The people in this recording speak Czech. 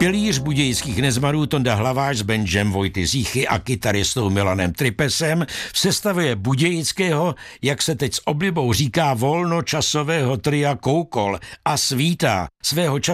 Pilíř budějických nezmarů Tonda Hlaváč s benžem Vojty Zíchy a kytaristou Milanem Tripesem v sestavě budějického, jak se teď s oblibou říká, volnočasového tria Koukol a Svítá, svého času